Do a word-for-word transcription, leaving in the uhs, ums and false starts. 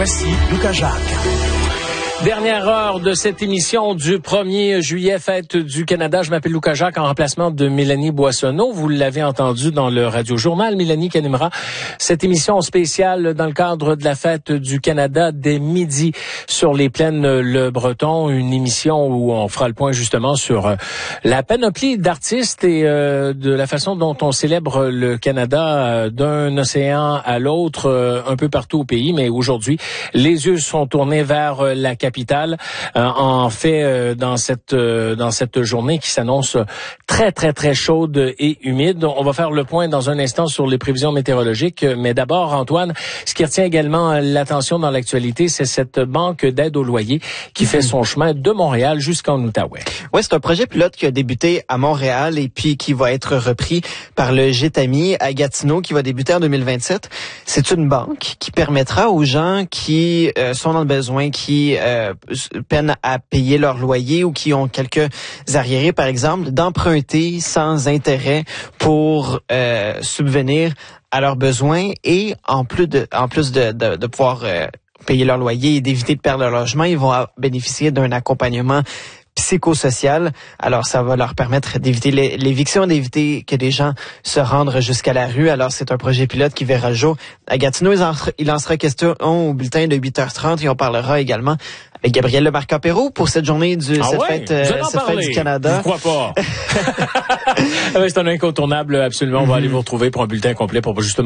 Voici Lucas Jacques. Dernière heure de cette émission du premier juillet, fête du Canada. Je m'appelle Lucas Jacques en remplacement de Mélanie Boissonneau. Vous l'avez entendu dans le Radio-Journal. Mélanie qui animera cette émission spéciale dans le cadre de la fête du Canada dès midi sur les plaines Le Breton. Une émission où on fera le point justement sur la panoplie d'artistes et euh, de la façon dont on célèbre le Canada euh, d'un océan à l'autre, euh, un peu partout au pays. Mais aujourd'hui, les yeux sont tournés vers euh, la capitale. Euh, en fait, euh, dans cette euh, dans cette journée qui s'annonce très très très chaude et humide. On va faire le point dans un instant sur les prévisions météorologiques. Mais d'abord, Antoine, ce qui retient également l'attention dans l'actualité, c'est cette banque d'aide au loyer qui mmh. fait son chemin de Montréal jusqu'en Outaouais. Oui, c'est un projet pilote qui a débuté à Montréal et puis qui va être repris par le Gétami à Gatineau, qui va débuter en deux mille vingt-sept. C'est une banque qui permettra aux gens qui euh, sont dans le besoin, qui euh, peinent à payer leur loyer ou qui ont quelques arriérés, par exemple, d'emprunter sans intérêt pour euh, subvenir à leurs besoins et en plus de, en plus de, de, de pouvoir euh, payer leur loyer et d'éviter de perdre leur logement, ils vont bénéficier d'un accompagnement psychosocial. Alors, ça va leur permettre d'éviter l'éviction, d'éviter que des gens se rendent jusqu'à la rue. Alors, c'est un projet pilote qui verra le jour à Gatineau. Il en sera question au bulletin de huit heures trente et on parlera également avec Gabriel Lemarque-Pérou pour cette journée du, ah cette, ouais? fête, euh, cette fête du Canada. Je crois pas. C'est un incontournable, absolument. On va aller vous retrouver pour un bulletin complet pour justement